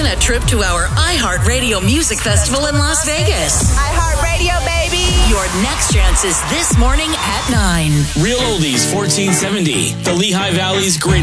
a trip to our iHeartRadio Music Festival in Las Vegas. iHeartRadio, baby. Your next chance is this morning at 9. Real Oldies 1470, the Lehigh Valley's greatest